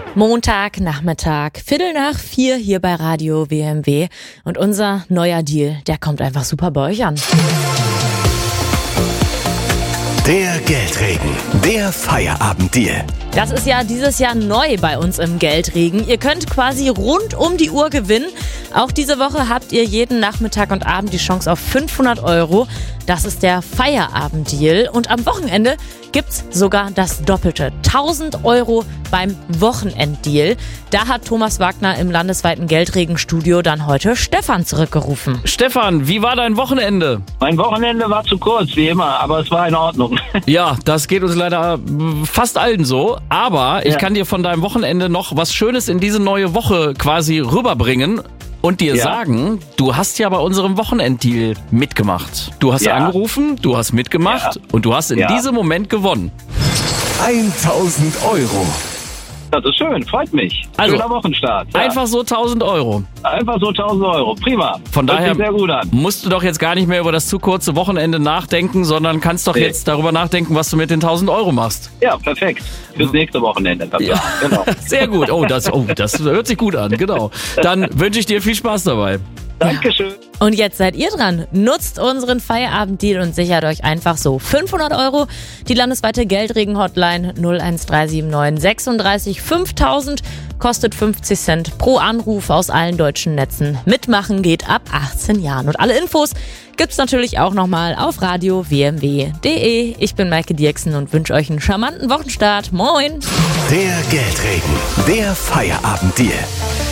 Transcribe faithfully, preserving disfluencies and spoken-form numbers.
Montagnachmittag, Viertel nach vier hier bei Radio W M W. Und unser neuer Deal, der kommt einfach super bei euch an. Der Geldregen, der Feierabenddeal. Das ist ja dieses Jahr neu bei uns im Geldregen. Ihr könnt quasi rund um die Uhr gewinnen. Auch diese Woche habt ihr jeden Nachmittag und Abend die Chance auf fünfhundert Euro. Das ist der Feierabenddeal. Und am Wochenende gibt's sogar das Doppelte. tausend Euro beim Wochenenddeal. Da hat Thomas Wagner im landesweiten Geldregenstudio dann heute Stefan zurückgerufen. Stefan, wie war dein Wochenende? Mein Wochenende war zu kurz, wie immer, aber es war in Ordnung. Ja, das geht uns leider fast allen so. Aber ich Ja. kann dir von deinem Wochenende noch was Schönes in diese neue Woche quasi rüberbringen. Und dir Ja. sagen, du hast ja bei unserem Wochenenddeal mitgemacht. Du hast Ja. angerufen, du hast mitgemacht Ja. und du hast in Ja. diesem Moment gewonnen. tausend Euro. Das ist schön, freut mich. Also, Schöner Wochenstart. Ja. Einfach so tausend Euro. Einfach so tausend Euro, prima. Von Hört daher sich sehr gut an. musst du doch jetzt gar nicht mehr über das zu kurze Wochenende nachdenken, sondern kannst doch Nee. jetzt darüber nachdenken, was du mit den tausend Euro machst. Ja, perfekt. Fürs nächste Wochenende. Dann Ja. Genau. Sehr gut. Oh das, oh, das hört sich gut an. Genau. Dann wünsche ich dir viel Spaß dabei. Dankeschön. Und jetzt seid ihr dran. Nutzt unseren Feierabenddeal und sichert euch einfach so fünfhundert Euro. Die landesweite Geldregen-Hotline null eins drei sieben neun sechsunddreißig fünftausend kostet fünfzig Cent pro Anruf aus allen deutschen Netzen. Mitmachen geht ab achtzehn Jahren. Und alle Infos gibt's natürlich auch nochmal auf radio w m w punkt d e. Ich bin Maike Dirksen und wünsche euch einen charmanten Wochenstart. Moin! Der Geldregen, der Feierabenddeal.